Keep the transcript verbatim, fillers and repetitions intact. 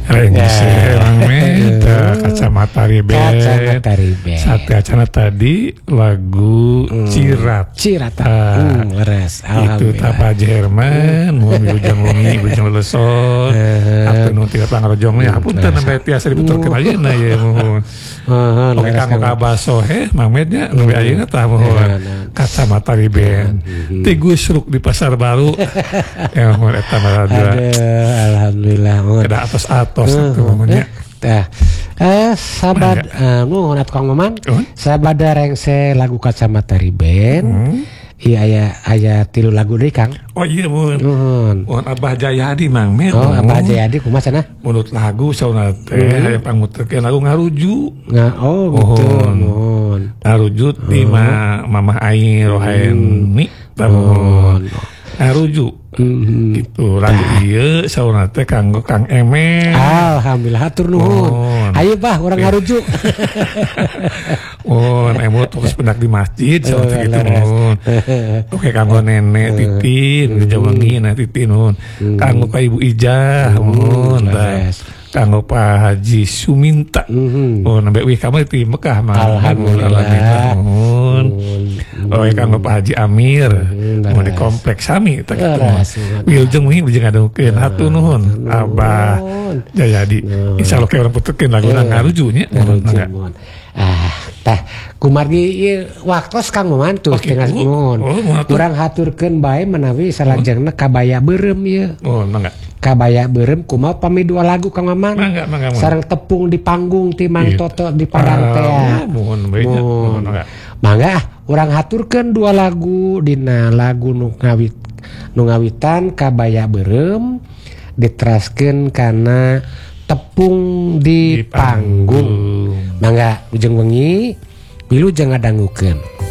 Rengse Mang Meta Kacamata Riben. Kacamata Riben. Sate acana tadi lagu hmm. Cirat. Cirat. Uh, hmm, leres. Itu Tapa Jerman, mau wilujeng wengi, wilujeng leleson. Apa nu tidak pangrojong ya, hapunten sampai tiasa diputerkeun ayeuna ya mohon. Heeh, oke kanggo kabaso heh Mang Mednya nu ayeuna tah mohon. Kacamata Riben. Ti Gusruk di Pasar Baru. Ya mohon eta mah. Alhamdulillah. Ada atos-atos itu momennya. Tah. Eh sahabat nuhun atuh Kang Maman. Sahabat rengse lagu Kacamata Riben. Iya aya aya tilu lagu deui Kang. Oh iya mun. Nuhun. Mun Abah Jayadi Mang Med. Oh Abah Jayadi kumaha cenah? Menurut lagu sauna teh aya panguterkeun lagu ngaruju. Nah, oh gitu. Nuhun. Ngaruju di Mamah Aing Rohaini. Nuhun. Ngaruju. Mm-hmm. Gitu lagu ieu sauna teh kanggo Kang Eme. Alhamdulillah hatur nuhun. Ayo bah urang ngarujuk. Oh, emo terus pendak di masjid sauna teh gitu nuhun. Oke kanggo nenek Titin di Jawangi na Titin nuhun. Kanggo ka Ibu Ijah nuhun. Kanggo Pak Haji Suminta. Oh, nembe wih kamu di Mekah mah. Alhamdulillah. Nuhun. Oh, kanggo Pak Haji Amir. Mau di kompleks sami teh gitu. Wilujeng wingi wilujeng ngadukeun hatur nuhun Abah Jayadi. Insyaallah ke urang puterkeun laguna ngarujunya. Ah, tah kumargi ieu waktos Kang Maman tuh tengah nuhun. Urang haturkeun bae menawi salajengna kabaya beureum ieu. Oh, mangga. Kabaya beureum kumaha pami dua lagu Kang Maman. Mangga, mangga. Sareng tepung di panggung ti Mang Toto di Padang teh. Mohon bae nya. Mangga. Mangga urang haturkeun dua lagu dina lagu nu ngawit nu ngawitan kabaya beureum diteraskeun kana tepung di, di panggung. Mangga ujung wengi wilujeng ngadangukeun.